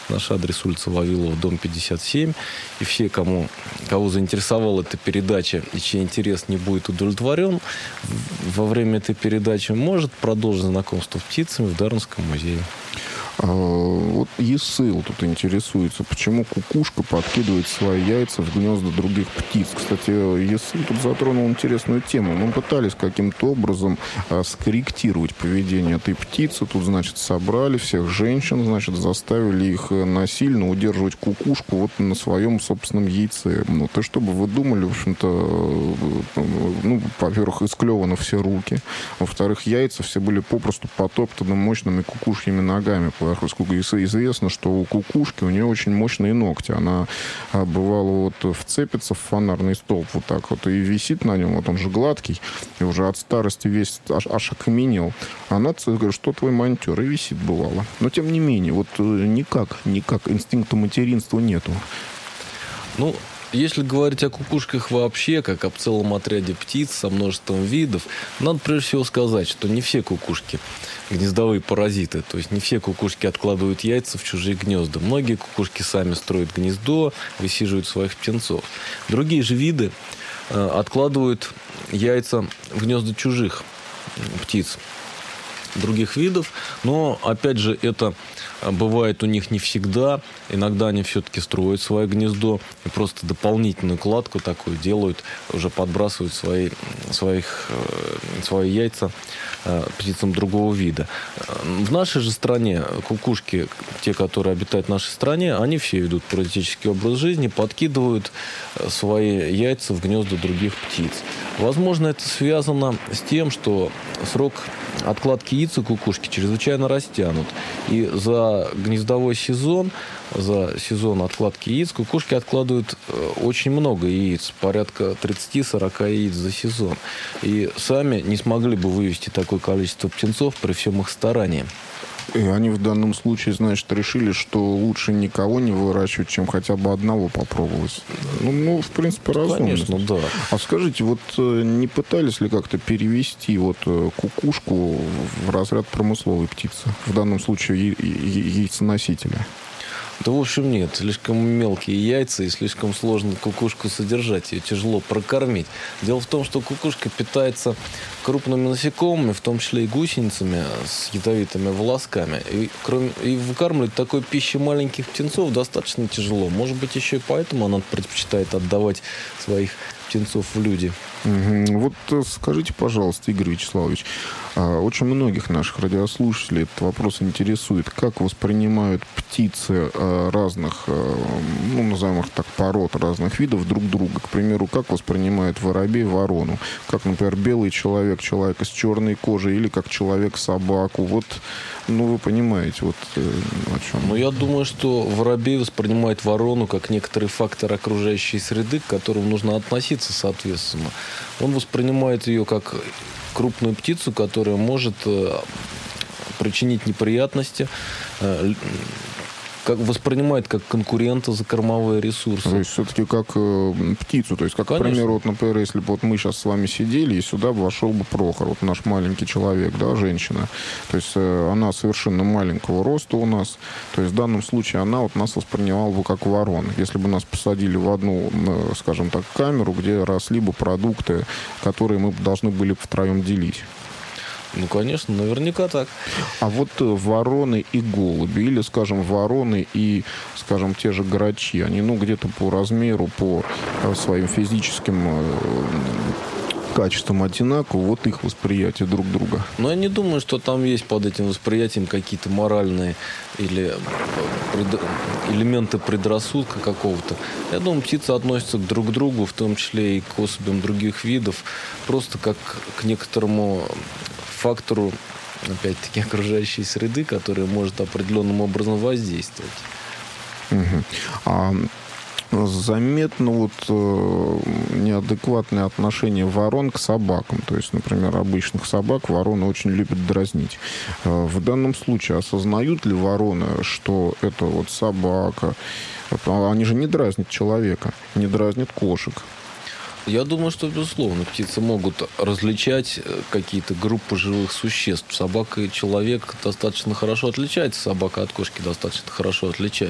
Наш адрес — улица Вавилова, дом 57. И все, кого заинтересовала эта передача и чей интерес не будет удовлетворен, во время этой передачи может продолжить знакомство с птицами в Дарвинском музее. Вот Есыл тут интересуется, почему кукушка подкидывает свои яйца в гнезда других птиц. Кстати, Есыл тут затронул интересную тему. Мы пытались каким-то образом скорректировать поведение этой птицы. Тут, значит, собрали всех женщин, значит, заставили их насильно удерживать кукушку вот на своем собственном яйце. Ну, то, чтобы вы думали, в общем-то, ну, во-первых, исклеваны все руки. Во-вторых, яйца все были попросту потоптаны мощными кукушьими ногами. Поскольку известно, что у кукушки у нее очень мощные ногти. Она бывало вот вцепится в фонарный столб вот так вот и висит на нем. Вот он же гладкий. И уже от старости весь аж окаменел. Она говорит, что твой монтер. И висит бывало. Но тем не менее, вот никак инстинкта материнства нету. Ну, если говорить о кукушках вообще, как об целом отряде птиц со множеством видов, надо прежде всего сказать, что не все кукушки гнездовые паразиты. То есть не все кукушки откладывают яйца в чужие гнезда. Многие кукушки сами строят гнездо, высиживают своих птенцов. Другие же виды откладывают яйца в гнезда чужих птиц, других видов. Но, опять же, это бывает у них не всегда. Иногда они все-таки строят свое гнездо и просто дополнительную кладку такую делают, уже подбрасывают свои яйца птицам другого вида. В нашей же стране кукушки, те, которые обитают в нашей стране, они все ведут паразитический образ жизни, подкидывают свои яйца в гнезда других птиц. Возможно, это связано с тем, что срок откладки яиц у кукушки чрезвычайно растянут. И за гнездовой сезон, за сезон откладки яиц, кукушки откладывают очень много яиц, порядка 30-40 яиц за сезон. И сами не смогли бы вывести такое количество птенцов при всем их старании. И они в данном случае, значит, решили, что лучше никого не выращивать, чем хотя бы одного попробовать. Ну, в принципе, разумно. Конечно, да. А скажите, вот не пытались ли как-то перевести вот кукушку в разряд промысловой птицы? В данном случае яйценосителя? Да, в общем, нет. Слишком мелкие яйца и слишком сложно кукушку содержать. Ее тяжело прокормить. Дело в том, что кукушка питается крупными насекомыми, в том числе и гусеницами с ядовитыми волосками. И выкармливать такой пищей маленьких птенцов достаточно тяжело. Может быть, еще и поэтому она предпочитает отдавать своих птенцов в люди. Вот скажите, пожалуйста, Игорь Вячеславович, очень многих наших радиослушателей этот вопрос интересует. Как воспринимают птицы разных, ну, назовем их так, пород, разных видов друг друга? К примеру, как воспринимает воробей ворону? Как, например, белый человека с черной кожей, или как человек собаку? Вот, ну, вы понимаете, вот о чем. Ну, я думаю, что воробей воспринимает ворону как некоторый фактор окружающей среды, к которому нужно относиться соответственно. Он воспринимает ее как крупную птицу, которая может причинить неприятности, воспринимает как конкурента за кормовые ресурсы. То есть все-таки как птицу. То есть, как, конечно. К примеру, вот, например, если бы вот мы сейчас с вами сидели, и сюда бы вошел бы Прохор, вот наш маленький человек, да, женщина. То есть она совершенно маленького роста у нас. То есть в данном случае она вот нас воспринимала бы как ворон. Если бы нас посадили в одну, скажем так, камеру, где росли бы продукты, которые мы должны были втроем делить. Ну, конечно, наверняка так. А вот вороны и голуби, или, скажем, вороны и, скажем, те же грачи, они, ну, где-то по размеру, по своим физическим качествам одинаково, вот их восприятие друг друга. Но я не думаю, что там есть под этим восприятием какие-то моральные или элементы предрассудка какого-то. Я думаю, птицы относятся друг к другу, в том числе и к особям других видов, просто как к некоторому фактору, опять-таки, окружающей среды, которая может определенным образом воздействовать. Заметно вот неадекватное отношение ворон к собакам. То есть, например, обычных собак вороны очень любят дразнить. В данном случае осознают ли вороны, что это вот собака? Они же не дразнят человека, не дразнят кошек. Я думаю, что, безусловно, птицы могут различать какие-то группы живых существ. Собака и человек достаточно хорошо отличаются. Собака от кошки достаточно хорошо отличается.